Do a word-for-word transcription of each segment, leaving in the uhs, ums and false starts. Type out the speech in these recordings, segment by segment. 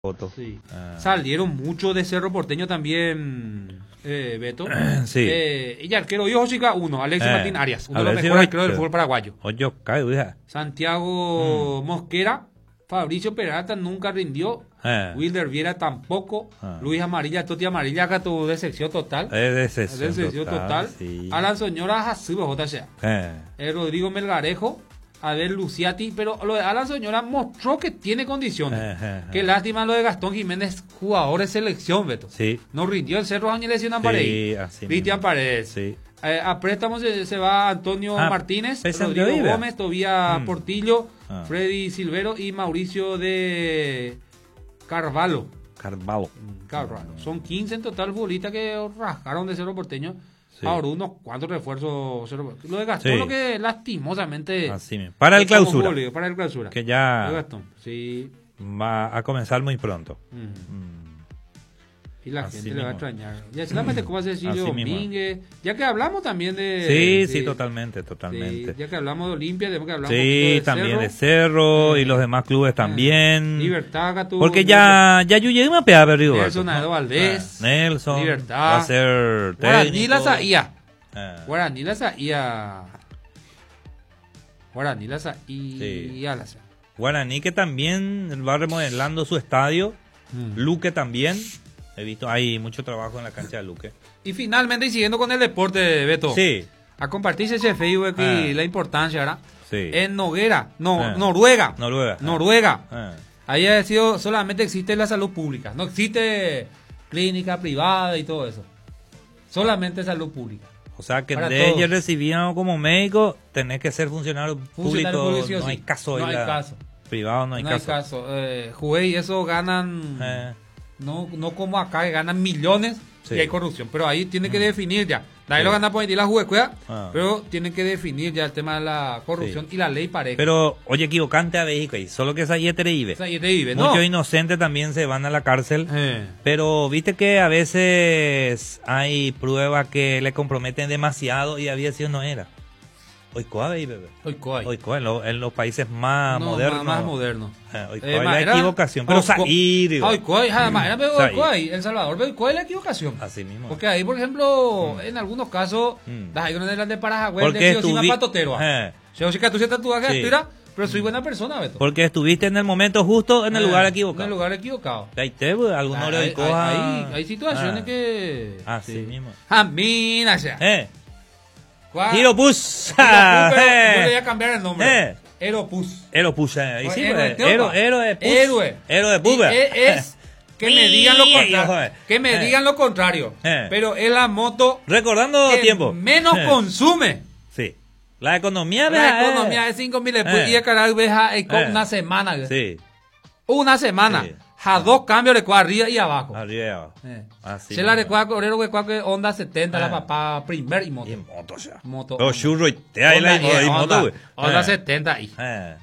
Foto. Sí. Ah. Salieron mucho de Cerro Porteño también, eh, Beto. Sí. Eh, y arquero Dios Chica, uno, Alexis Eh, Martín Arias, uno de los Alexis mejores arqueros del Martín. fútbol paraguayo. Oye, cae, hija. Santiago Mosquera, Fabricio Peralta nunca rindió. Eh. Wilder Viera tampoco. Ah. Luis Amarilla, Toti Amarilla, acá tu decepción total. Es decepción Decepción total, total. sí. Alan Soñora, Jasuba, J C A. Eh. Eh, Rodrigo Melgarejo, Abel Luciati, pero lo de Alan Soñora mostró que tiene condiciones. Eh, eh, Qué eh. lástima lo de Gastón Jiménez, jugador de selección, Beto. Sí. No rindió el Cerro Ángel lesionan Sí, Paredes. así Cristian mismo. Paredes. Sí. Eh, a préstamo se, se va Antonio Ah, Martínez, Pesante Rodrigo Oliva. Gómez, Tobías Mm. Portillo, Ah. Freddy Silvero y Mauricio de Carvalho. Carvalho. Carvalho. Son quince en total futbolistas que rascaron de Cerro Porteño. Sí. Ahora unos cuantos refuerzos. Cerro- Lo de Gastón, Sí. lo que lastimosamente. Así mismo. Para el como clausura. futbolista, Para el clausura. Que Lo de ya Gastón, sí. va a comenzar muy pronto. Mm. Mm. Y la Así gente le va a mismo. extrañar. Ya solamente como hace Silvio Así mismo. Domínguez. Ya que hablamos también de. Sí, sí, totalmente, Sí, totalmente. ya que hablamos de Olimpia, tenemos que hablar un Sí, poquito de también Cerro. de Cerro Eh, y los demás clubes también. Libertad, Gatu, Porque ya, ya yo llegué a pegar, pero Nelson Aedo Valdés. Ah, Nelson. Libertad. Va a ser Guaraní técnico. la Saía. Ah, Guaraní la Saía. Guaraní la Saía. Sí. la Saía. Guaraní que también va remodelando su estadio. Mm. Luque también. He visto, hay mucho trabajo en la cancha de Luque. Y finalmente, y siguiendo con el deporte, Beto. Sí, A compartirse ese Facebook y Ah. la importancia, ¿verdad? sí. En Noguera, no, Ah. Noruega. Noruega. Noruega. Ah, Ahí ha sido, solamente existe la salud pública. No existe clínica privada y todo eso. Solamente salud pública. O sea que Para de ellos todos. recibían como médico, tenés que ser funcionario Funcionario público. público, sí o no sí. hay caso. No en hay la- caso. Privado no hay no caso. hay caso. Eh, juez y eso ganan, Eh, no, no como acá, que ganan millones Sí. y hay corrupción. Pero ahí tiene que Mm. definir ya. Nadie Sí. lo gana por emitir la juecuea, Ah. pero tienen que definir ya el tema de la corrupción Sí. y la ley pareja. Pero, oye, equivocante a México ahí. Solo que esa yetere ibe. O sea, y te vive, ¿no? Muchos inocentes también se van a la cárcel. Eh. Pero viste que a veces hay pruebas que le comprometen demasiado y había sido no era. Hoy coa, bebé. Hoy coay. Hoy coa, en, lo- en los países más No, modernos. Más, más moderno. Eh, hoy Eh, coa, ma- la era- equivocación. Pero oh, co- salir, digo. Hoy coay, además, era pero hoy Sair. coay, El Salvador, pero hoy coay la equivocación. Así mismo. Porque ahí, por ejemplo, en algunos casos, Mm. las hay unas de las de Paraguay, Porque de Xiosima estuvi- Patotero. Eh. Yo sí que tú se tatuaje Sí. aspira, pero soy buena persona, Beto. Porque estuviste en el momento justo, en el Eh, lugar En equivocado. el lugar equivocado. Ahí te, pues, algunos Hay, le hay, coja- hay- hay situaciones Ah. que... Así mismo. Ah, mira, ya. Eh. ¿Cuál? Giropus. Giropus, pero Eh. yo le voy a cambiar el nombre. Eh. Aeropus. Héroe, eh. Ahí sí, Héroe, pues. tío, Héroe, pa. héroe de pus. Héroe. Héroe de pus, Y pues. e- es que me digan lo Mierda, contrario. joder. Que me Eh. digan lo contrario. Eh. Pero es la moto Recordando que tiempo. menos Eh. consume. Sí. La economía, La vea, eh. economía de cinco mil después Eh. y el carajo deja eh, con Eh. una semana. Sí. Una semana. Sí. A dos cambios de cuadra arriba y abajo. Arriba y abajo. Eh. Así Se la mismo. recuerda Correro que cuadra Honda setenta, Eh. la papá primer y moto. Y moto, o sea. Moto. Pero churro y te hay la Honda, y eh, moto, Honda, güey. Honda Eh. setenta ahí. Eh.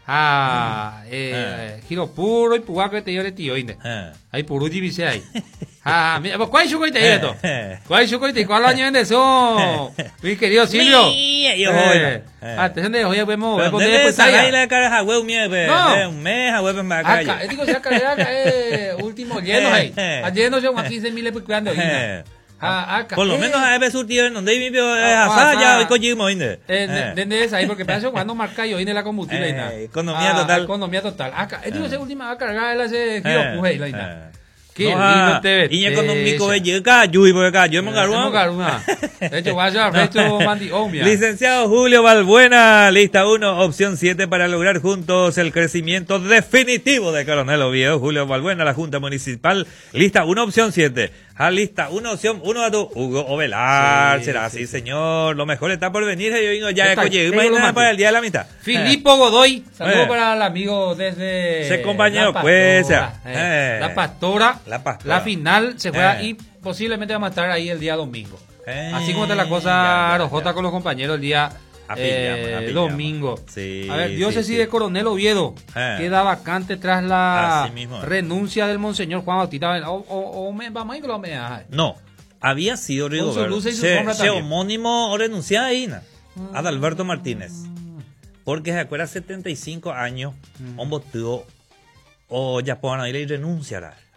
Ah, eh, giro puro y puga que te llore tío, inde. Eh. Ahí puro divise ahí. Ah, mira, pues, ¿cuál es su coite ahí, Beto? Eh. ¿Cuál es su coite? ¿Cuál año de eso? Mi querido Silvio. Mía, yo, Eh, joder. Eh. atención de hoy vemos, Pero vemos ¿dónde de le pues sacáis allá. la cara a huevo mío, pues? No. Eh, un mes a huevo en la Acá, calle. digo, si acá acá eh, último lleno ahí. Eh. Ayer no llegó a quince mil pues cuidando ahí. Eh. Ah, acá. Por lo eh, menos a veces surtido en donde vive Ah, asá ah, ya hoy cogimos, ¿inde? Eh, de, de esa ahí, porque para eso cuando marca yo en la combustible y Eh, nada. economía Ah, total. Economía total. Acá, eh, digo, Eh. esa última va a cargar el hace giro Eh, puje y la y nada. eh. Qué No, lindo ah, te ves. y económico ve llega Yui por acá, yo me Tengo garúa. De hecho, vaya, fecho, mandi, obvia. Licenciado Julio Balbuena, lista uno, opción siete para lograr juntos el crecimiento definitivo de Coronel Oviedo. Julio Balbuena, la Junta Municipal, lista uno, opción siete. Ah, lista uno, opción uno a tu Hugo Ovelar, Sí, será sí, así, sí. señor. Lo mejor está por venir, yo vengo ya, Está, llegué pero lo mañana mandé. para el día de la mitad. Filipo Godoy, saludo Eh. para el amigo desde Ese compañero, La pues, Pastora, ya. eh, Eh. La Pastora, La Pastora. la final se juega Eh. y posiblemente vamos a estar ahí el día domingo. Eh, Así como está la cosa ya, ya, rojota ya. con los compañeros el día Apillamos, eh, apillamos. domingo. Sí, A ver, diócesis sí, sí. de Coronel Oviedo Eh. queda vacante tras la Así mismo. renuncia del monseñor Juan Bautista. O, o, o me, vamos a ir con la media. No, había sido Con su Rigoberto. luz y su Se, sombra se también. homónimo renunciaba ahí, na, Adalberto Martínez. Porque se acuerda setenta y cinco años, un boteo o ya puedan ir y renunciará.